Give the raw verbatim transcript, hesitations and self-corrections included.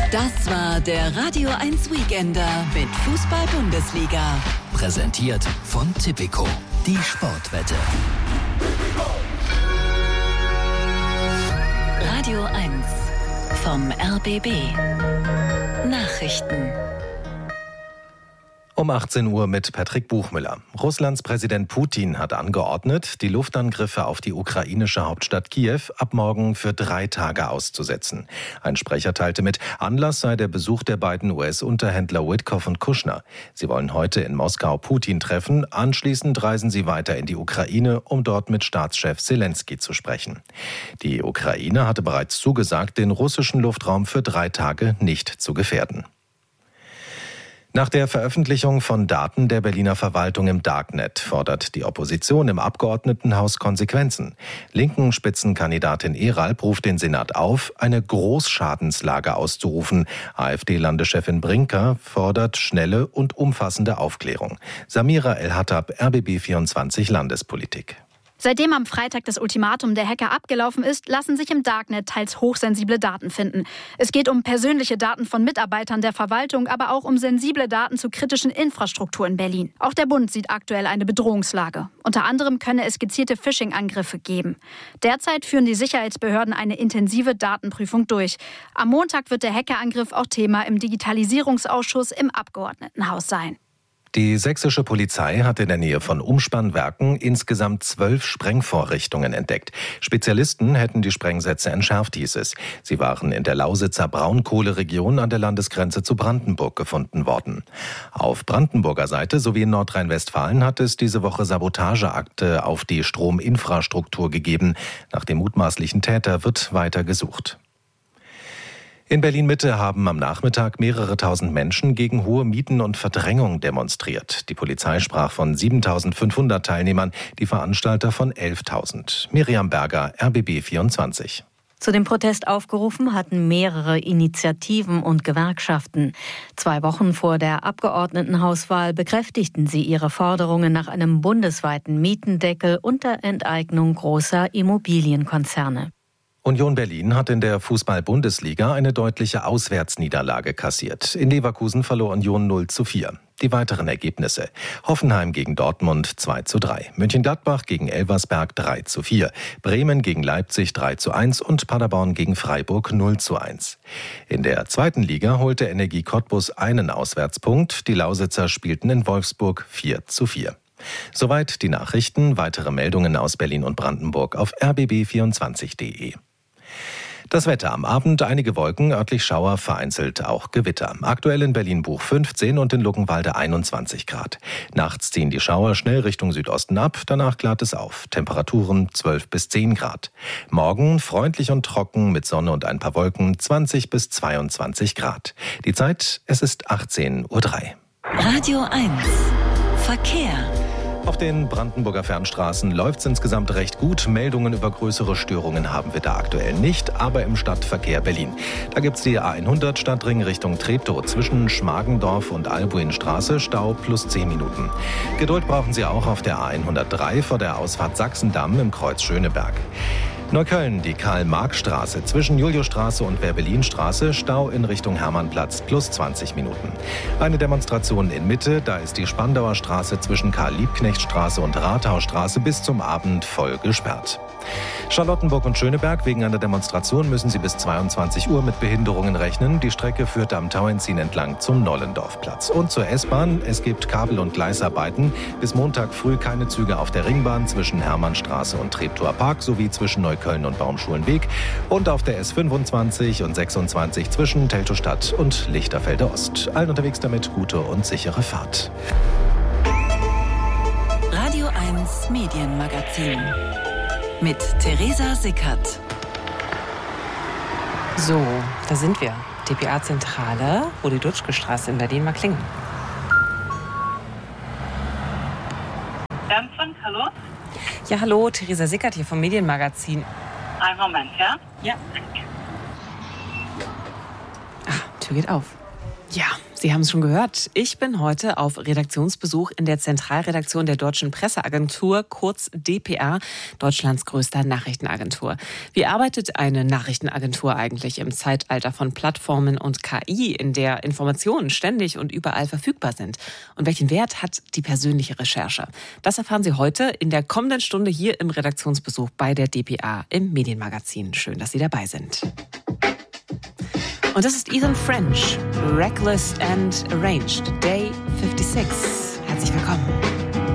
Das war der Radio eins Weekender mit Fußball-Bundesliga. Präsentiert von Tipico, die Sportwette. Radio eins vom R B B. Nachrichten. Um achtzehn Uhr mit Patrick Buchmüller. Russlands Präsident Putin hat angeordnet, die Luftangriffe auf die ukrainische Hauptstadt Kiew ab morgen für drei Tage auszusetzen. Ein Sprecher teilte mit, Anlass sei der Besuch der beiden U S-Unterhändler Witkoff und Kushner. Sie wollen heute in Moskau Putin treffen, anschließend reisen sie weiter in die Ukraine, um dort mit Staatschef Selenskyj zu sprechen. Die Ukraine hatte bereits zugesagt, den russischen Luftraum für drei Tage nicht zu gefährden. Nach der Veröffentlichung von Daten der Berliner Verwaltung im Darknet fordert die Opposition im Abgeordnetenhaus Konsequenzen. Linken Spitzenkandidatin Eralp ruft den Senat auf, eine Großschadenslage auszurufen. AfD-Landeschefin Brinker fordert schnelle und umfassende Aufklärung. Samira El-Hattab, R B B vierundzwanzig Landespolitik. Seitdem am Freitag das Ultimatum der Hacker abgelaufen ist, lassen sich im Darknet teils hochsensible Daten finden. Es geht um persönliche Daten von Mitarbeitern der Verwaltung, aber auch um sensible Daten zu kritischen Infrastruktur in Berlin. Auch der Bund sieht aktuell eine Bedrohungslage. Unter anderem könne es gezielte Phishing-Angriffe geben. Derzeit führen die Sicherheitsbehörden eine intensive Datenprüfung durch. Am Montag wird der Hackerangriff auch Thema im Digitalisierungsausschuss im Abgeordnetenhaus sein. Die sächsische Polizei hat in der Nähe von Umspannwerken insgesamt zwölf Sprengvorrichtungen entdeckt. Spezialisten hätten die Sprengsätze entschärft, hieß es. Sie waren in der Lausitzer Braunkohleregion an der Landesgrenze zu Brandenburg gefunden worden. Auf Brandenburger Seite sowie in Nordrhein-Westfalen hat es diese Woche Sabotageakte auf die Strominfrastruktur gegeben. Nach dem mutmaßlichen Täter wird weiter gesucht. In Berlin-Mitte haben am Nachmittag mehrere tausend Menschen gegen hohe Mieten und Verdrängung demonstriert. Die Polizei sprach von siebentausendfünfhundert Teilnehmern, die Veranstalter von elftausend. Miriam Berger, R B B vierundzwanzig. Zu dem Protest aufgerufen hatten mehrere Initiativen und Gewerkschaften. Zwei Wochen vor der Abgeordnetenhauswahl bekräftigten sie ihre Forderungen nach einem bundesweiten Mietendeckel und der Enteignung großer Immobilienkonzerne. Union Berlin hat in der Fußball-Bundesliga eine deutliche Auswärtsniederlage kassiert. In Leverkusen verlor Union null zu vier. Die weiteren Ergebnisse: Hoffenheim gegen Dortmund zwei zu drei, Mönchengladbach gegen Elversberg drei zu vier, Bremen gegen Leipzig drei zu eins und Paderborn gegen Freiburg null zu eins. In der zweiten Liga holte Energie Cottbus einen Auswärtspunkt. Die Lausitzer spielten in Wolfsburg vier zu vier. Soweit die Nachrichten. Weitere Meldungen aus Berlin und Brandenburg auf r b b vierundzwanzig punkt d e. Das Wetter: am Abend einige Wolken, örtlich Schauer, vereinzelt auch Gewitter. Aktuell in Berlin-Buch fünfzehn und in Luckenwalde einundzwanzig Grad. Nachts ziehen die Schauer schnell Richtung Südosten ab, danach klart es auf. Temperaturen zwölf bis zehn Grad. Morgen freundlich und trocken mit Sonne und ein paar Wolken, zwanzig bis zweiundzwanzig Grad. Die Zeit, es ist achtzehn Uhr drei. Radio eins Verkehr. Auf den Brandenburger Fernstraßen läuft es insgesamt recht gut. Meldungen über größere Störungen haben wir da aktuell nicht, aber im Stadtverkehr Berlin. Da gibt es die A hundert Stadtring Richtung Treptow zwischen Schmargendorf und Albuinstraße, Stau plus zehn Minuten. Geduld brauchen Sie auch auf der A hundertdrei vor der Ausfahrt Sachsendamm im Kreuz Schöneberg. Neukölln, die Karl-Marx-Straße zwischen Juliusstraße und Werbelinstraße, Stau in Richtung Hermannplatz plus zwanzig Minuten. Eine Demonstration in Mitte, da ist die Spandauer Straße zwischen Karl-Liebknecht-Straße und Rathausstraße bis zum Abend voll gesperrt. Charlottenburg und Schöneberg: wegen einer Demonstration müssen Sie bis zweiundzwanzig Uhr mit Behinderungen rechnen. Die Strecke führt am Tauentzien entlang zum Nollendorfplatz. Und zur S-Bahn: es gibt Kabel- und Gleisarbeiten. Bis Montag früh keine Züge auf der Ringbahn zwischen Hermannstraße und Treptower Park sowie zwischen Neukölln und Baumschulenweg und auf der S fünfundzwanzig und sechsundzwanzig zwischen Teltow-Stadt und Lichterfelde Ost. Allen unterwegs damit gute und sichere Fahrt. Radio eins Medienmagazin mit Theresa Sickert. So, da sind wir. D P A-Zentrale, Rudi-Dutschke-Straße in Berlin-Marklingen. Dampfen, hallo? Ja, hallo, Theresa Sickert hier vom Medienmagazin. Einen Moment, ja? Ja. Ah, Tür geht auf. Ja, Sie haben es schon gehört. Ich bin heute auf Redaktionsbesuch in der Zentralredaktion der Deutschen Presseagentur, kurz D P A, Deutschlands größter Nachrichtenagentur. Wie arbeitet eine Nachrichtenagentur eigentlich im Zeitalter von Plattformen und K I, in der Informationen ständig und überall verfügbar sind? Und welchen Wert hat die persönliche Recherche? Das erfahren Sie heute in der kommenden Stunde hier im Redaktionsbesuch bei der D P A im Medienmagazin. Schön, dass Sie dabei sind. Und das ist Ethan French, Reckless and Arranged, Day fünfundfünfzig. Herzlich willkommen.